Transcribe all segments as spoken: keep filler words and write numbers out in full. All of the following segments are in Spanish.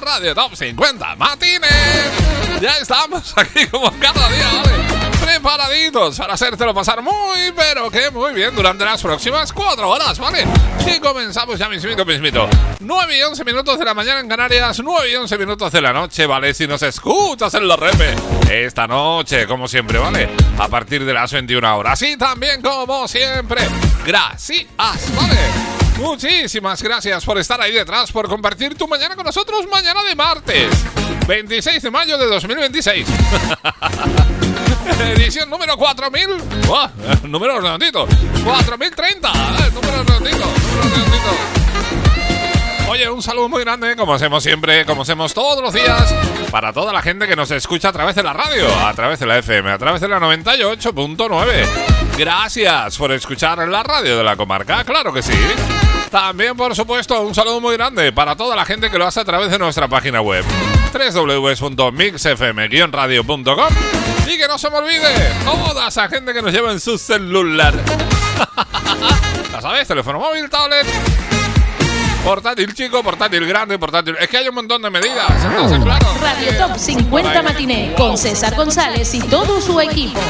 Radio Top cincuenta Matines. Ya estamos aquí como cada día, ¿vale? Preparaditos para hacértelo pasar muy, pero que muy bien durante las próximas cuatro horas, ¿vale? Y comenzamos ya mismito, mismito. nueve y once minutos de la mañana en Canarias, nueve y once minutos de la noche, ¿vale? Si nos escuchas en la repe esta noche, como siempre, ¿vale? A partir de las veintiuna horas. Y también, como siempre, gracias, ¿vale? Muchísimas gracias por estar ahí detrás, por compartir tu mañana con nosotros, mañana de martes, veintiséis de mayo de dos mil veintiséis. Edición número cuatro mil. Oh, número redondito. cuatro mil treinta. Eh, número redondito. Número redondito. Oye, un saludo muy grande, como hacemos siempre, como hacemos todos los días, para toda la gente que nos escucha a través de la radio, a través de la F M, a través de la noventa y ocho punto nueve. Gracias por escuchar la radio de la comarca, claro que sí. También, por supuesto, un saludo muy grande para toda la gente que lo hace a través de nuestra página web doble u doble u doble u punto mix f m guion radio punto com. Y que no se me olvide, toda esa gente que nos lleva en su celular. Ya sabes, teléfono móvil, tablet, portátil chico, portátil grande, portátil... Es que hay un montón de medidas, entonces, claro. Radio Top cincuenta Matiné con César González y todo su equipo.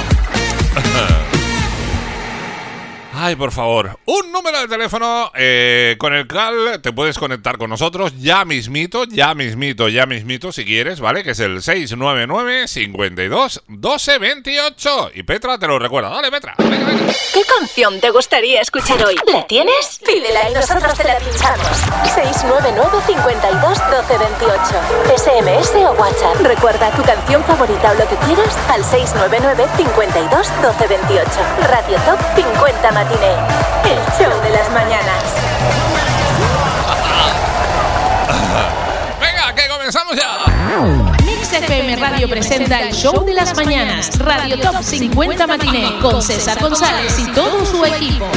Ay, por favor, un número de teléfono eh, con el cual te puedes conectar con nosotros ya mismito, ya mismito, ya mismito, si quieres, ¿vale? Que es el seis nueve nueve, cincuenta y dos, doce veintiocho. Y Petra te lo recuerda. Dale, Petra. Venga, venga. ¿Qué canción te gustaría escuchar hoy? ¿La tienes? Pídela y nosotros te la pinchamos. seis nueve nueve, cincuenta y dos, doce veintiocho. S M S o WhatsApp. Recuerda tu canción favorita o lo que quieras al seis nueve nueve, cincuenta y dos, doce veintiocho. Radio Top cincuenta Matiné. El show de las mañanas. Venga, que comenzamos ya. Mix F M Radio presenta el show de las mañanas. Radio Top cincuenta Matiné con César González y todo su equipo.